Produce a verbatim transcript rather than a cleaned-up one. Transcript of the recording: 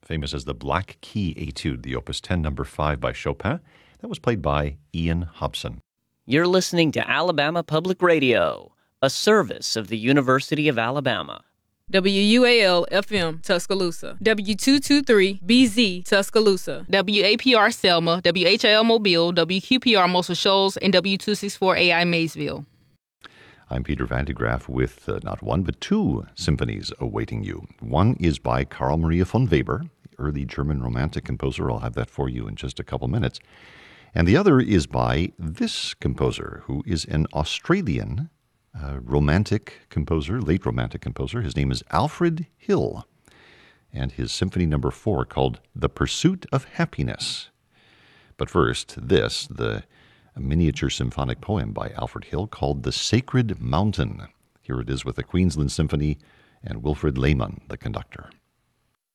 famous as the Black Key Etude, the Opus ten, number five by Chopin. That was played by Ian Hobson. You're listening to Alabama Public Radio, a service of the University of Alabama. W U A L F M Tuscaloosa, W two twenty-three B Z Tuscaloosa, W A P R Selma, W H L Mobile, W Q P R Muscle Shoals, and W two sixty-four A I Maysville. I'm Peter Van de Graaff with uh, not one but two symphonies awaiting you. One is by Carl Maria von Weber, the early German romantic composer. I'll have that for you in just a couple minutes. And the other is by this composer, who is an Australian uh, romantic composer, late romantic composer. His name is Alfred Hill, and his symphony number four called The Pursuit of Happiness. But first, this, the miniature symphonic poem by Alfred Hill called The Sacred Mountain. Here it is with the Queensland Symphony and Wilfred Lehman, the conductor.